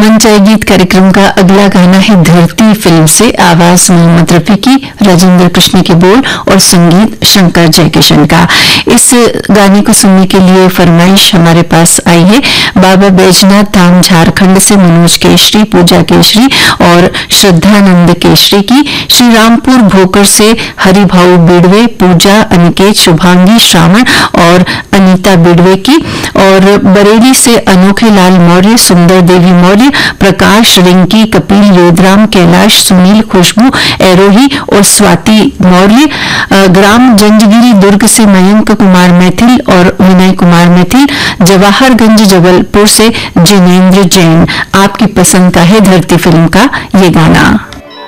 मन चाहे गीत कार्यक्रम का अगला गाना है धरती फिल्म से। आवाज मोहम्मद रफी की, राजेंद्र कृष्ण के बोल और संगीत शंकर जयकिशन का। इस गाने को सुनने के लिए फरमाइश हमारे पास आई है बाबा बैजनाथ धाम झारखंड से मनोज केशरी, पूजा केशरी और श्रद्धानंद केशरी की, श्री रामपुर भोकर से हरिभाऊ बिड़वे, पूजा, अनिकेत, शुभांगी, श्रावण और अनीता बिड़वे की, और बरेली से अनोखे लाल मौर्य, सुंदर देवी मौर्य, प्रकाश रिंकी, कपिल योधराम, कैलाश, सुनील, खुशबू एरोही और स्वाति मौर्य। ग्राम जंजगिरी दुर्ग से मयंक कुमार मैथिल और विनय कुमार मैथिल। जवाहरगंज जबलपुर से जिनेन्द्र जैन। आपकी पसंद का है धरती फिल्म का ये गाना।